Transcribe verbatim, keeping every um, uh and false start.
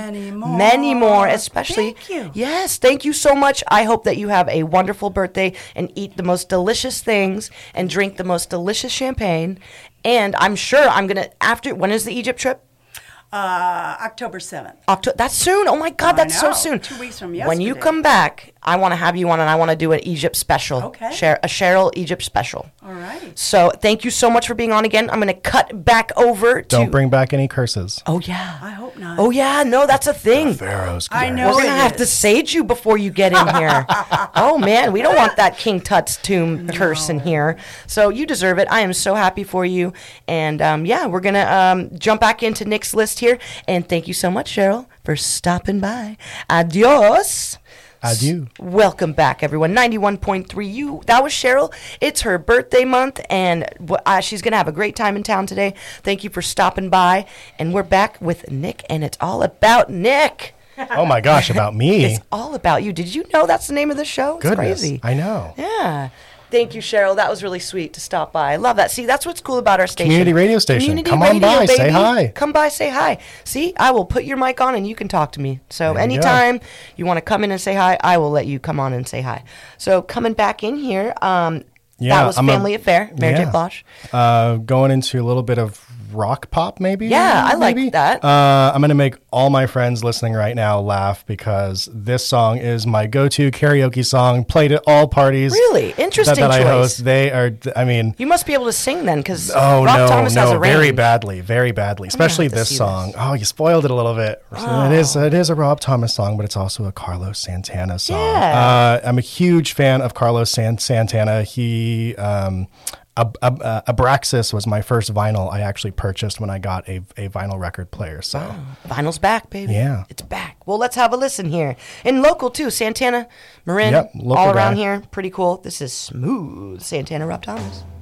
many more. Many more, especially. Thank you. Yes, thank you so much. I hope that you have a wonderful birthday and eat the most delicious things and drink the most delicious champagne. And I'm sure I'm going to, after, when is the Egypt trip? Uh, October seventh. October. That's soon. Oh my God, that's I know. so soon. Two weeks from yesterday. When you come back, I want to have you on, and I want to do an Egypt special. Okay. Share a Cheryl Egypt special. All right. So thank you so much for being on again. I'm going to cut back over to. Don't bring back any curses. Oh yeah. I hope not. Oh yeah. No, that's a thing. Pharaoh's I curse. know. We're gonna it have to is. sage you before you get in here. Oh man, we don't want that King Tut's tomb curse in here. So you deserve it. I am so happy for you. And um, yeah, we're gonna um, jump back into Nick's list here. And thank you so much, Cheryl, for stopping by. Adios. Adieu. Welcome back, everyone. ninety-one point three. You. That was Cheryl. It's her birthday month, and uh, she's going to have a great time in town today. Thank you for stopping by. And we're back with Nick, and it's all about Nick. Oh my gosh, about me. It's all about you. Did you know that's the name of the show? It's Goodness, crazy. I know. Yeah. Thank you, Cheryl. That was really sweet to stop by. I love that. See, that's what's cool about our station. Community radio station. Community Come on radio, by, say baby. hi. Come by, say hi. See, I will put your mic on and you can talk to me. So There you go. anytime you want to come in and say hi, I will let you come on and say hi. So coming back in here, um, Yeah, that was I'm a- Family Affair, Mary yeah. J. Blige. Uh, going into a little bit of rock pop, maybe? Yeah, I like maybe? that. Uh, I'm going to make all my friends listening right now laugh because this song is my go-to karaoke song, played at all parties. Really? Interesting that, that I choice. host. They are, I mean... You must be able to sing then, because Oh, Rob no, Thomas has a no, range. very badly, very badly. Especially have to this see song. this. Oh, you spoiled it a little bit. Oh. It is it is a Rob Thomas song, but it's also a Carlos Santana song. Yeah. Uh, I'm a huge fan of Carlos San- Santana. He... Um, Ab- Ab- uh, Abraxas was my first vinyl I actually purchased when I got a, a vinyl record player. So Wow. Vinyl's back, baby. Yeah. It's back. Well, let's have a listen here. And local, too. Santana, Marin, Yep, local all around guy. here. Pretty cool. This is Smooth Santana, Rob Thomas.